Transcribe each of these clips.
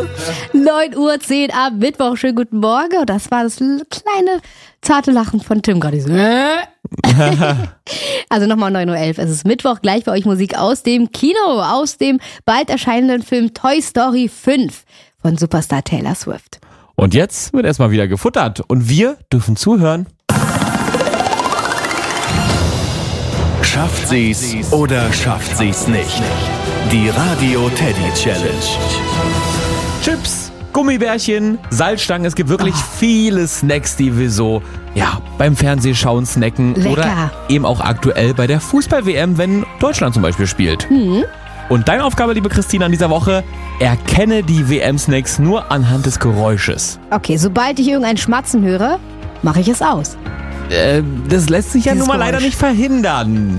9:10 Uhr am Mittwoch. Schönen guten Morgen. Und das war das kleine, zarte Lachen von Tim gerade. So. Also nochmal 9:11 Uhr. Es ist Mittwoch, gleich bei euch Musik aus dem Kino, aus dem bald erscheinenden Film Toy Story 5 von Superstar Taylor Swift. Und jetzt wird erstmal wieder gefuttert und wir dürfen zuhören. Schafft sie's oder schafft sie's nicht? Die Radio Teddy Challenge. Chips, Gummibärchen, Salzstangen, es gibt wirklich viele Snacks, die wir so beim Fernsehschauen snacken. Lecker. Oder eben auch aktuell bei der Fußball-WM, wenn Deutschland zum Beispiel spielt. Und deine Aufgabe, liebe Christina, in dieser Woche, erkenne die WM-Snacks nur anhand des Geräusches. Okay, sobald ich irgendein Schmatzen höre, mache ich es aus. Das lässt sich ja Dieses nun mal leider Geräusch. nicht verhindern.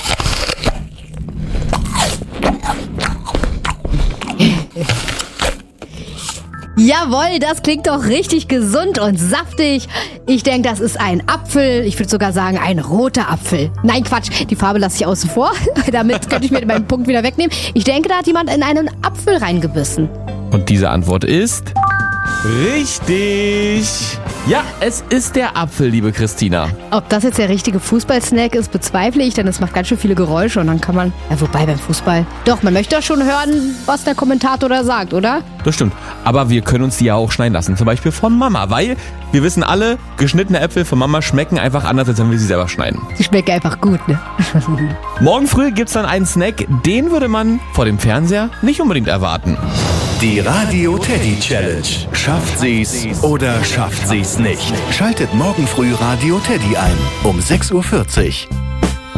Jawohl, das klingt doch richtig gesund und saftig. Ich denke, das ist ein Apfel. Ich würde sogar sagen, ein roter Apfel. Nein, Quatsch, die Farbe lasse ich außen vor. Damit könnte ich mir meinen Punkt wieder wegnehmen. Ich denke, da hat jemand in einen Apfel reingebissen. Und diese Antwort ist... richtig! Ja, es ist der Apfel, liebe Christina. Ob das jetzt der richtige Fußballsnack ist, bezweifle ich, denn es macht ganz schön viele Geräusche und dann kann man, wobei beim Fußball, doch, man möchte doch schon hören, was der Kommentator da sagt, oder? Das stimmt. Aber wir können uns die ja auch schneiden lassen. Zum Beispiel von Mama. Weil wir wissen alle, geschnittene Äpfel von Mama schmecken einfach anders, als wenn wir sie selber schneiden. Die schmecken einfach gut, ne? Morgen früh gibt's dann einen Snack, den würde man vor dem Fernseher nicht unbedingt erwarten. Die Radio Teddy Challenge. Schafft sie's oder schafft sie's nicht? Schaltet morgen früh Radio Teddy ein um 6:40 Uhr.